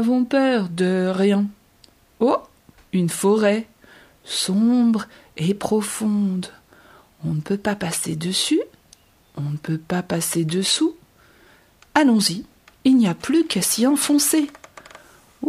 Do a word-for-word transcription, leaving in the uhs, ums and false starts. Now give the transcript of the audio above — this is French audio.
Nous avons peur de rien. Oh, une forêt, sombre et profonde. On ne peut pas passer dessus, on ne peut pas passer dessous. Allons-y, il n'y a plus qu'à s'y enfoncer.